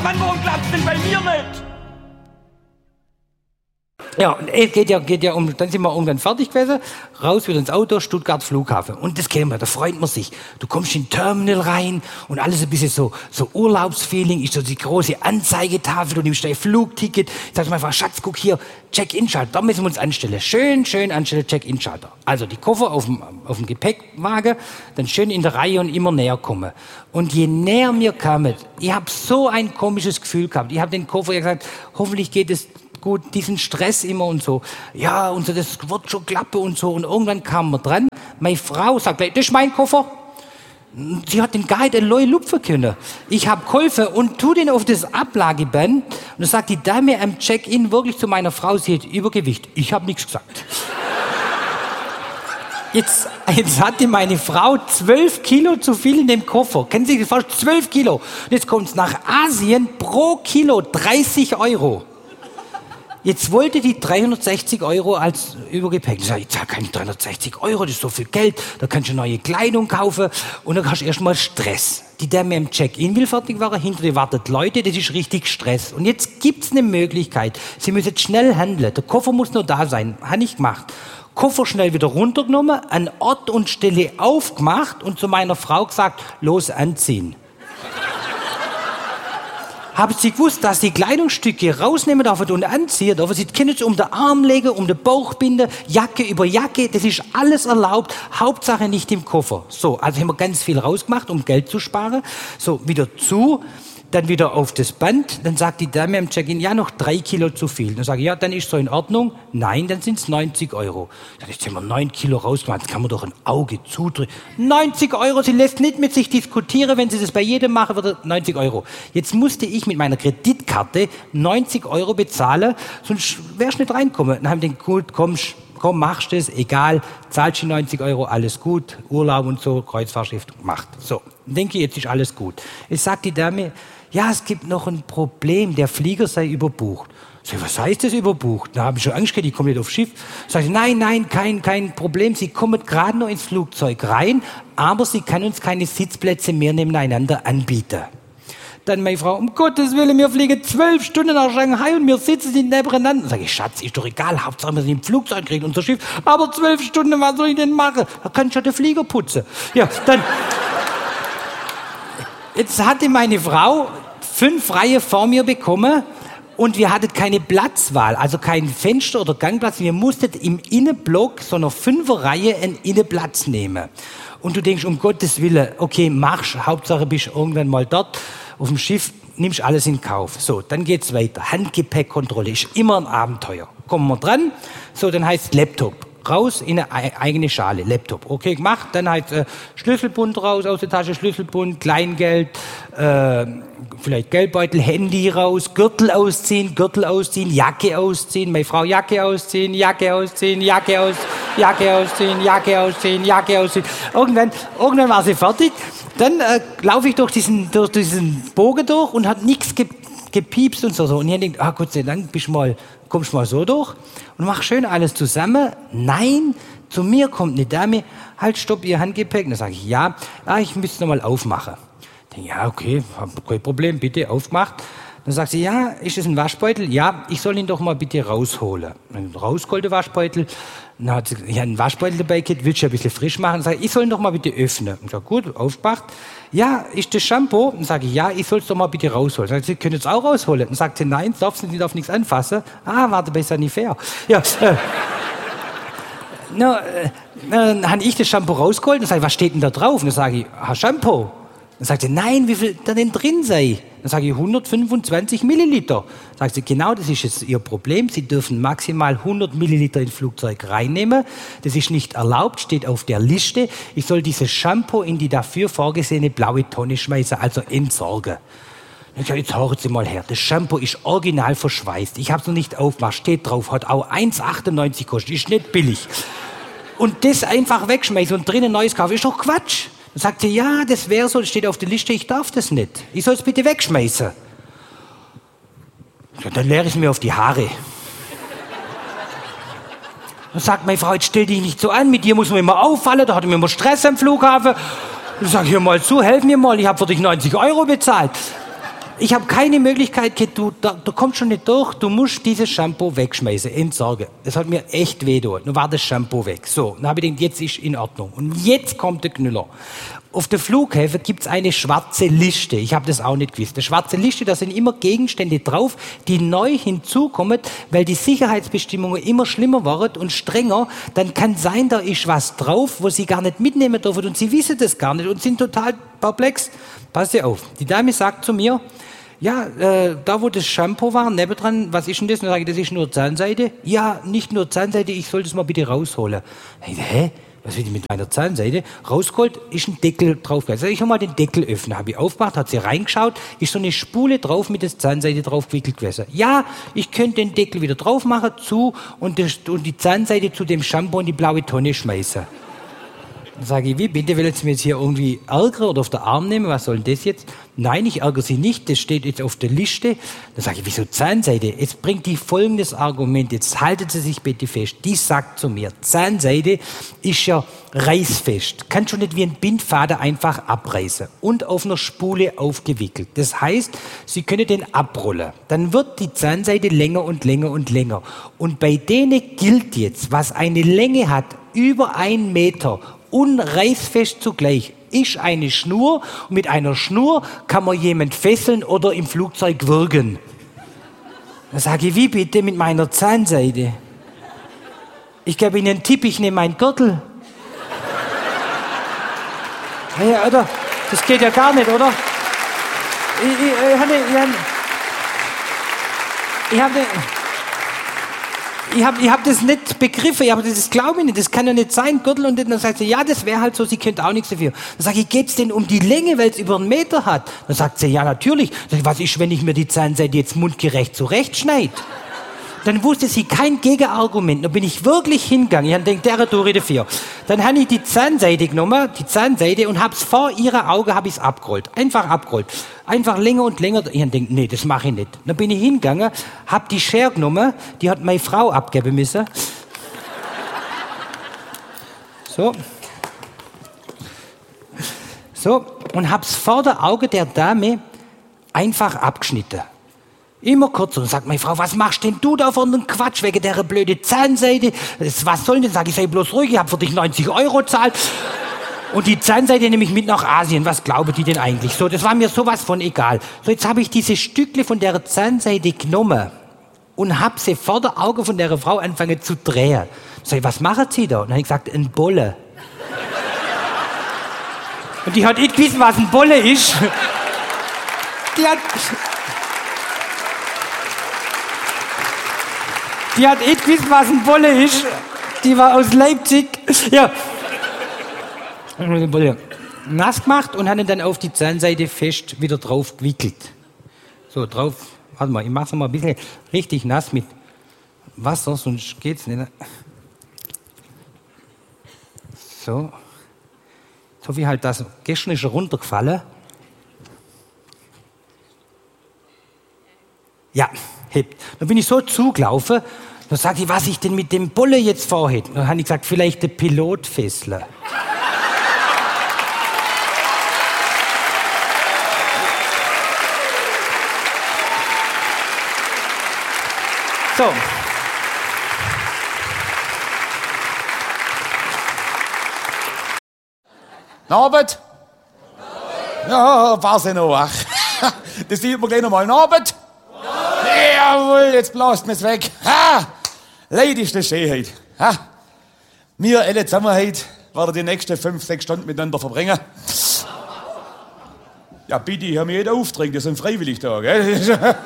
Mann, warum klappt's denn bei mir nicht? Ja, und es geht ja um, dann sind wir irgendwann fertig gewesen, raus wieder ins Auto, Stuttgart Flughafen. Und das kennen wir, da freut man sich. Du kommst in den Terminal rein und alles ein bisschen so Urlaubsfeeling, ist so die große Anzeigetafel, du nimmst dein Flugticket, sagst mal, Schatz, guck hier, Check-in-Schalter, da müssen wir uns anstellen. Schön anstellen, Check-in-Schalter. Also die Koffer auf dem Gepäckwagen, dann schön in der Reihe und immer näher kommen. Und je näher mir kamen, ich habe so ein komisches Gefühl gehabt. Ich habe den Koffer gesagt, hoffentlich geht es gut, diesen Stress immer und so. Ja, und so, das wird schon klappen und so. Und irgendwann kam man dran. Meine Frau sagt, das ist mein Koffer. Sie hat den Guide eine neue lupfen können. Ich habe geholfen und tu den auf das Ablageband. Und dann sagt die Dame am Check-in wirklich zu meiner Frau, sie hat Übergewicht. Ich habe nichts gesagt. Jetzt hatte meine Frau 12 Kilo zu viel in dem Koffer. Kennen Sie das vorstellen? 12 Kilo. Und jetzt kommt es nach Asien pro Kilo 30 €. Jetzt wollte die 360 € als Übergepäck. Ich sage, ich zahle keine 360 €, das ist so viel Geld, da kannst du neue Kleidung kaufen und dann hast du erstmal Stress. Die Dame im Check-in will fertig werden, hinter dir wartet Leute, das ist richtig Stress. Und jetzt gibt's eine Möglichkeit, Sie müssen schnell handeln, der Koffer muss nur da sein, habe ich gemacht. Koffer schnell wieder runtergenommen, an Ort und Stelle aufgemacht und zu meiner Frau gesagt, los anziehen. Haben Sie gewusst, dass Sie Kleidungsstücke rausnehmen dürfen und anziehen dürfen? Sie können es um den Arm legen, um den Bauch binden, Jacke über Jacke, das ist alles erlaubt, Hauptsache nicht im Koffer. So, also haben wir ganz viel rausgemacht, um Geld zu sparen. So, wieder zu, dann wieder auf das Band, dann sagt die Dame am Check-in, ja, noch 3 Kilo zu viel. Dann sage ich, ja, dann ist so in Ordnung. Nein, dann sind es 90 €. Ja, jetzt haben wir 9 Kilo rausgemacht, jetzt kann man doch ein Auge zudrücken. 90 €, sie lässt nicht mit sich diskutieren, wenn sie das bei jedem machen würde, 90 €. Jetzt musste ich mit meiner Kreditkarte 90 € bezahlen, sonst wärst du nicht reinkommen. Dann haben die gesagt, gut, komm, machst das, egal, zahlst die 90 €, alles gut, Urlaub und so, Kreuzfahrtschiff, macht. So, dann denke ich, jetzt ist alles gut. Jetzt sagt die Dame, ja, es gibt noch ein Problem, der Flieger sei überbucht. Sag ich, was heißt das überbucht? Da habe ich schon Angst gehabt, ich komme nicht aufs Schiff. Sag ich, nein, kein Problem, Sie kommen gerade noch ins Flugzeug rein, aber Sie können uns keine Sitzplätze mehr nebeneinander anbieten. Dann meine Frau, um Gottes Willen, wir fliegen 12 Stunden nach Shanghai und wir sitzen nicht nebeneinander. Sag ich, Schatz, ist doch egal, Hauptsache wir sind im Flugzeug, kriegen unser Schiff. Aber 12 Stunden, was soll ich denn machen? Da kann ich ja den Flieger putzen. Ja, dann... Jetzt hatte meine Frau 5 Reihen vor mir bekommen und wir hatten keine Platzwahl, also kein Fenster oder Gangplatz. Wir mussten im Innenblock so einer 5er-Reihe einen Innenplatz nehmen. Und du denkst, um Gottes Willen, okay, machst, Hauptsache bist irgendwann mal dort auf dem Schiff, nimmst alles in Kauf. So, dann geht's weiter. Handgepäckkontrolle ist immer ein Abenteuer. Kommen wir dran, so, dann heißt Laptop. Raus in eine eigene Schale, Laptop. Okay, gemacht, dann halt Schlüsselbund raus aus der Tasche, Schlüsselbund, Kleingeld, vielleicht Geldbeutel, Handy raus, Gürtel ausziehen, Jacke ausziehen, meine Frau Jacke ausziehen. Irgendwann war sie fertig. Dann laufe ich durch diesen Bogen durch und hat nichts gepiepst und so. Und ich denke, Gott sei Dank, kommst mal so durch und mach schön alles zusammen. Nein, zu mir kommt eine Dame, halt, stopp, Ihr Handgepäck. Dann sage ich, ja, ich müsste noch mal aufmachen. Ich denke, ja, okay, kein Problem, bitte, aufgemacht. Dann sagt sie, ja, ist das ein Waschbeutel? Ja, ich soll ihn doch mal bitte rausholen. Dann rausgeholt den Waschbeutel. Dann hat sie ja, einen Waschbeutel dabei gehabt, willst du ein bisschen frisch machen? Dann sage ich soll ihn doch mal bitte öffnen. Ich sage, gut, aufgemacht. Ja, ist das Shampoo? Dann sage ich, ja, ich soll es doch mal bitte rausholen. Dann sagt sie, können es auch rausholen? Dann sagt sie, nein, sie darf nichts anfassen. Warte, bei Sanifair. Ja, dann habe ich das Shampoo rausgeholt. Dann sage ich, was steht denn da drauf? Dann sage ich, Shampoo. Dann sagt sie, nein, wie viel da denn drin sei? Dann sage ich, 125 Milliliter. Sagt sie, genau, das ist jetzt Ihr Problem. Sie dürfen maximal 100 Milliliter ins Flugzeug reinnehmen. Das ist nicht erlaubt, steht auf der Liste. Ich soll dieses Shampoo in die dafür vorgesehene blaue Tonne schmeißen, also entsorgen. Ich sage, jetzt hören Sie mal her, das Shampoo ist original verschweißt. Ich habe es noch nicht aufgemacht, steht drauf, hat auch 1,98 gekostet, ist nicht billig. Und das einfach wegschmeißen und drinnen Neues kaufen, ist doch Quatsch. Dann sagt sie, ja, das wäre so, das steht auf der Liste, ich darf das nicht. Ich soll es bitte wegschmeißen. Ja, dann leere ich es mir auf die Haare. Dann sagt meine Frau, jetzt stell dich nicht so an, mit dir muss man immer auffallen, da hat man immer Stress am Flughafen. Dann sag ich, hör mal zu, helf mir mal, ich habe für dich 90 € bezahlt. Ich habe keine Möglichkeit, du kommst schon nicht durch, du musst dieses Shampoo wegschmeißen, entsorgen. Das hat mir echt wehgetan. Nun war das Shampoo weg. So, dann habe ich gedacht, jetzt ist in Ordnung. Und jetzt kommt der Knüller. Auf der Flughäfen gibt's eine schwarze Liste. Ich habe das auch nicht gewusst. Eine schwarze Liste, da sind immer Gegenstände drauf, die neu hinzukommen, weil die Sicherheitsbestimmungen immer schlimmer werden und strenger. Dann kann sein, da ist was drauf, wo sie gar nicht mitnehmen dürfen und sie wissen das gar nicht und sind total perplex. Pass dir auf. Die Dame sagt zu mir, ja, da wo das Shampoo war, nebendran, was ist denn das? Und dann sage ich, das ist nur Zahnseide. Ja, nicht nur Zahnseide, ich soll das mal bitte rausholen. Hä? Was will ich mit meiner Zahnseide? Rausgeholt, ist ein Deckel drauf. Also ich habe mal den Deckel öffnen, habe ich aufgemacht, hat sie reingeschaut, ist so eine Spule drauf mit der Zahnseide drauf gewickelt gewesen. Ja, ich könnte den Deckel wieder drauf machen, zu und die Zahnseide zu dem Shampoo in die blaue Tonne schmeißen. Dann sage ich, wie, bitte, will Sie mir jetzt hier irgendwie ärgern oder auf den Arm nehmen? Was soll denn das jetzt? Nein, ich ärgere Sie nicht, das steht jetzt auf der Liste. Dann sage ich, wieso Zahnseide? Jetzt bringt die folgendes Argument, jetzt halten Sie sich bitte fest. Die sagt zu mir, Zahnseide ist ja reißfest. Kann schon nicht wie ein Bindfaden einfach abreißen und auf einer Spule aufgewickelt. Das heißt, Sie können den abrollen. Dann wird die Zahnseide länger und länger und länger. Und bei denen gilt jetzt, was eine Länge hat, über 1 Meter, unreißfest zugleich, ist eine Schnur und mit einer Schnur kann man jemand fesseln oder im Flugzeug würgen. Dann sage ich, wie bitte mit meiner Zahnseide? Ich gebe Ihnen einen Tipp, ich nehme meinen Gürtel. Ja, oder? Das geht ja gar nicht, oder? Ich hab das nicht begriffen, aber das glaube ich nicht, das kann ja nicht sein, Gürtel. Und dann sagt sie, ja, das wäre halt so, sie könnte auch nichts dafür. Dann sage ich, geht's denn um die Länge, weil es über 1 Meter hat? Dann sagt sie, ja, natürlich. Dann sag ich, was ist, wenn ich mir die Zahnseide jetzt mundgerecht zurechtschneide? Dann wusste sie kein Gegenargument. Dann bin ich wirklich hingegangen. Ich habe gedacht, der tue ich dafür. Dann habe ich die Zahnseide genommen, und hab's vor ihrer Augen abgerollt. Einfach abgerollt. Einfach länger und länger. Ich habe gedacht, nee, das mache ich nicht. Dann bin ich hingegangen, hab die Schere genommen, die hat meine Frau abgeben müssen. So, und hab's vor der Augen der Dame einfach abgeschnitten. Immer kürzer. Und sagt meine Frau, was machst denn du da für einen Quatsch wegen der blöden Zahnseide? Was soll denn? Sag ich, sei bloß ruhig, ich hab für dich 90 € gezahlt. Und die Zahnseide nehme ich mit nach Asien. Was glauben die denn eigentlich? So, das war mir sowas von egal. So, jetzt habe ich diese Stückle von der Zahnseide genommen und hab sie vor der Augen von der Frau angefangen zu drehen. Sag ich, was machen Sie da? Und dann habe ich gesagt, ein Bolle. Und die hat nicht gewusst, was ein Bolle ist. Die hat nicht gewusst, was ein Bolle ist. Die war aus Leipzig. Ja. Den Bolle nass gemacht und hat ihn dann auf die Zahnseide fest wieder drauf gewickelt. So, drauf. Warte mal, ich mach's noch mal ein bisschen richtig nass mit Wasser, sonst geht's nicht. So. Jetzt hoffe ich halt, dass gestern ist er runtergefallen. Ja, hebt. Dann bin ich so zugelaufen, dann sagte ich, was ich denn mit dem Bolle jetzt vorhätte. Dann habe ich gesagt, vielleicht der Pilotfessler. So. Abend? Ja, war sie noch wach. Das sieht man gleich nochmal. Abend? Jawohl, jetzt blast mir's weg. Ha! Leid ist das Schönheit. Ha! Wir alle zusammen heute werden die nächsten 5-6 Stunden miteinander verbringen. Ja, bitte, ich habe mir jeder Auftrag, das sind freiwillig da, gell?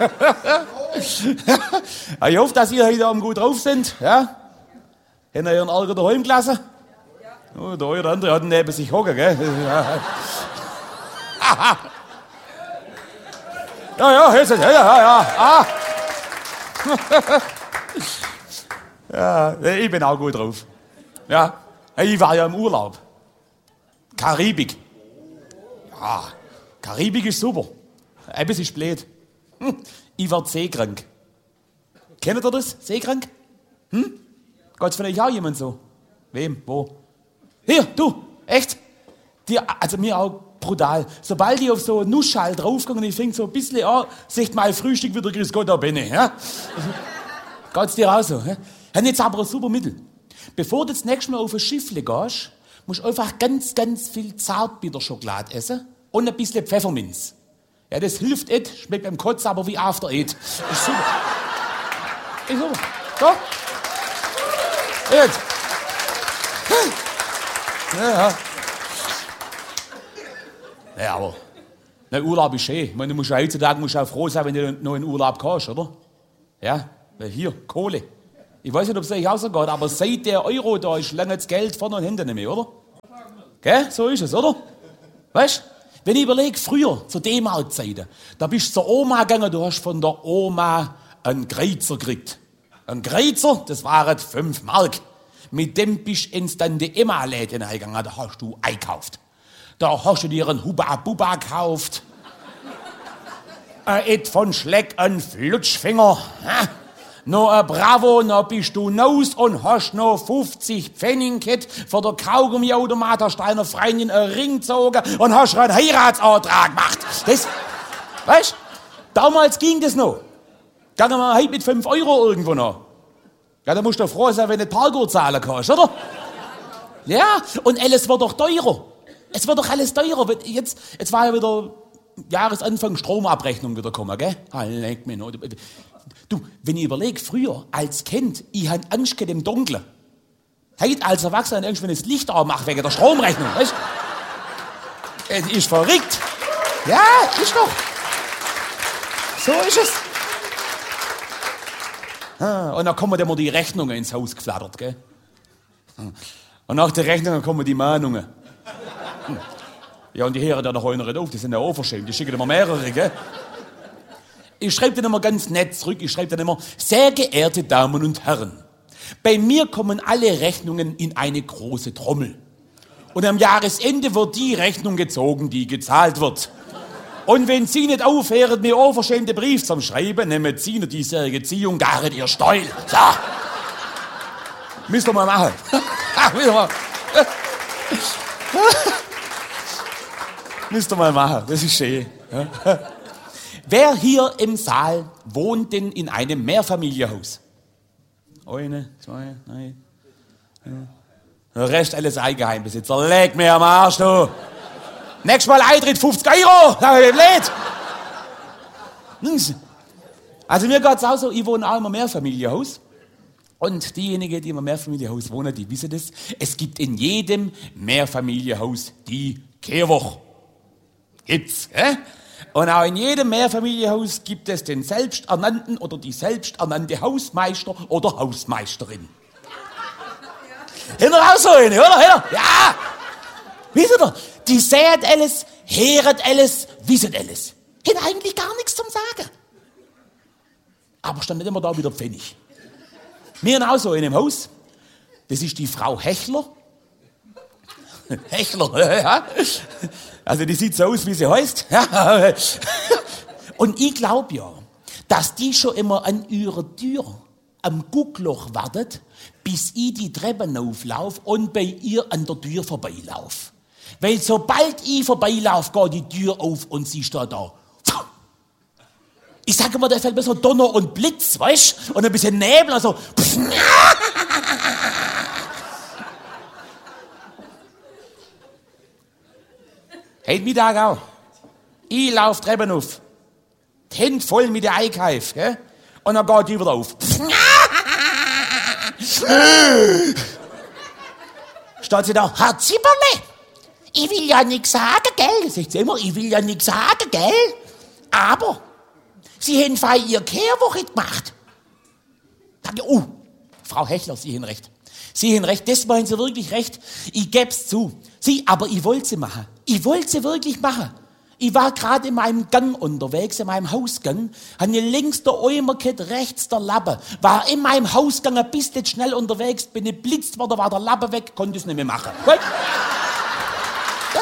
Ich hoffe, dass ihr heute Abend gut drauf sind, ja? Habt ihr euren Ärger daheim gelassen? Oh, der eine oder andere hat neben sich hocken, gell? Ja, hörst du, ja. Ja, ich bin auch gut drauf. Ja, ich war ja im Urlaub. Karibik. Ja, Karibik ist super. Es ist blöd. Ich werde seekrank. Kennt ihr das? Seekrank? Geht's vielleicht auch jemand so? Wem? Wo? Hier, du. Echt? Also mir auch brutal. Sobald ich auf so eine Nussschale draufgehe und ich fing so ein bisschen an, sagt mein Frühstück wieder, grüß Gott, da bin ich. Ja? Also, geht's dir auch so? Ja? Haben jetzt aber ein super Mittel. Bevor du das nächste Mal auf ein Schiffle gehst, musst du einfach ganz, ganz viel Zartbitterschokolade essen und ein bisschen Pfefferminz. Ja, das hilft nicht, schmeckt beim Kotz aber wie After Eight. Ist super. Ist super. So. Jetzt. Ja. Ja, aber der Urlaub ist schön. Ich meine, du musst ja heutzutage auch froh sein, wenn du noch in Urlaub kannst, oder? Ja, weil hier, Kohle. Ich weiß nicht, ob es euch auch so geht, aber seit der Euro da ist, lange das Geld vorne und hinten nicht mehr, oder? Gell? So ist es, oder? Weißt du? Wenn ich überlege, früher, zu D-Mark-Zeiten, da bist du zur Oma gegangen, du hast von der Oma einen Kreuzer gekriegt. Ein Kreuzer, das waren 5 Mark. Mit dem bist du ins Tante-Emma-Läden eingegangen, da hast du eingekauft. Da hast du dir einen Hubba-Bubba gekauft. Ed von Schleck, ein Flutschfinger. Noch ein Bravo, noch bist du naus und hast noch 50 Pfennig gehabt. Vor der Kaugummiautomat hast du deiner Freundin einen Ring gezogen und hast einen Heiratsantrag gemacht. Das, weißt du, damals ging das noch. Gehen wir heute mit 5 Euro irgendwo noch. Ja, da musst du froh sein, wenn du Parkour zahlen kannst, oder? Ja, und alles wird doch teurer. Es wird doch alles teurer. Jetzt war ja wieder Jahresanfang Stromabrechnung wieder gekommen, gell? Leck mich noch. Du, wenn ich überlege, früher als Kind, ich hatte Angst vor dem Dunkeln. Heute als Erwachsener Angst, wenn ich das Licht anmache wegen der Stromrechnung, weißt du? Es ist verrückt. Ja, ist doch. So ist es. Und dann kommen immer die Rechnungen ins Haus geflattert, gell? Und nach den Rechnungen kommen die Mahnungen. Ja, und die hören da noch einer nicht auf, die sind ja auch verschämt, die schicken immer mehrere, gell? Ich schreibe dann immer ganz nett zurück, ich schreibe dann immer, sehr geehrte Damen und Herren, bei mir kommen alle Rechnungen in eine große Trommel. Und am Jahresende wird die Rechnung gezogen, die gezahlt wird. Und wenn Sie nicht aufhören, mir unverschämte Brief zum Schreiben, nehmen Sie nicht diesjährige Ziehung gar nicht Ihr Steuer. So. Müsst ihr mal machen. Müsst ihr mal machen, das ist schön. Wer hier im Saal wohnt denn in einem Mehrfamilienhaus? Eine, 2, 3. Der Rest alles Eigenheimbesitzer. Leg mir am Arsch, du. Nächstes Mal Eintritt 50 Euro. Sag ich, blöd. Also mir geht's auch so, ich wohne auch in einem Mehrfamilienhaus. Und diejenigen, die im Mehrfamilienhaus wohnen, die wissen das. Es gibt in jedem Mehrfamilienhaus die Kehrwoche. Gibt's, gell? Und auch in jedem Mehrfamilienhaus gibt es den selbsternannten oder die selbsternannte Hausmeister oder Hausmeisterin. Hinter auch so eine, oder? Hinter? Ja! Wisst ihr, die sehen alles, hören alles, wissen alles. Haben eigentlich gar nichts zum Sagen. Aber stand nicht immer da wie der Pfennig. Wir haben auch so in einem Haus. Das ist die Frau Hechler. Hechler, ja. Also die sieht so aus, wie sie heißt. Und ich glaube ja, dass die schon immer an ihrer Tür am Guckloch wartet, bis ich die Treppen auflaufe und bei ihr an der Tür vorbeilaufe. Weil sobald ich vorbeilaufe, geht die Tür auf und sie steht da. Ich sage immer, da fällt mir so Donner und Blitz, weißt du? Und ein bisschen Nebel, also. Heute Mittag auch. Ich laufe Treppen auf. Die Hände voll mit der Einkauf, gell? Und dann geht die wieder auf. Steht sie da, Herr Zipperle, ich will ja nichts sagen, gell? Sagt sie immer, ich will ja nichts sagen, gell? Aber Sie haben vorher Ihre Kehrwoche gemacht. Sag ich, Frau Hechler, Sie haben recht. Sie haben recht, das meinen Sie wirklich recht. Ich geb's zu. Aber ich wollte sie machen. Ich wollte sie wirklich machen. Ich war gerade in meinem Gang unterwegs, in meinem Hausgang, habe links der Eimer gehabt, rechts der Lappe. War in meinem Hausgang ein bisschen schnell unterwegs, bin geblitzt worden, war der Lappe weg, konnte es nicht mehr machen. Gut? Ja.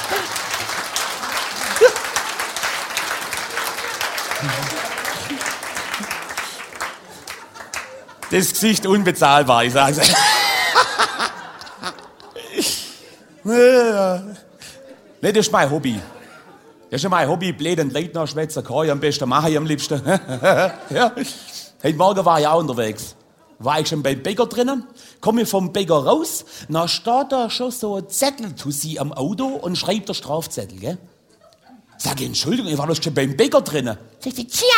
Das Gesicht unbezahlbar, ich sage es. Nee, das ist mein Hobby. Das ist mein Hobby, blöden Leuten nachschwätzen, kann ich am besten machen, am liebsten. Ja. Heute Morgen war ich auch unterwegs. War ich schon beim Bäcker drinnen, komme ich vom Bäcker raus, dann steht da schon so ein Zettel zu sie am Auto und schreibt der Strafzettel, gell? Sag ich, Entschuldigung, ich war doch schon beim Bäcker drinnen. Sagt sie, tja,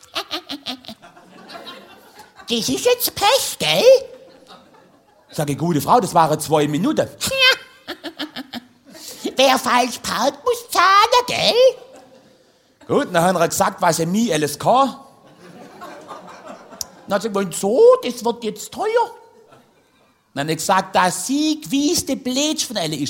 das ist jetzt Pech, gell? Sag ich, gute Frau, das waren 2 Minuten. Tja, wer falsch parkt, muss zahlen, gell? Gut, dann haben wir gesagt, was ist mein LSK? Dann hat sie gesagt, so, das wird jetzt teuer. Dann habe ich gesagt, dass sie gewisse Blöd von alle ist.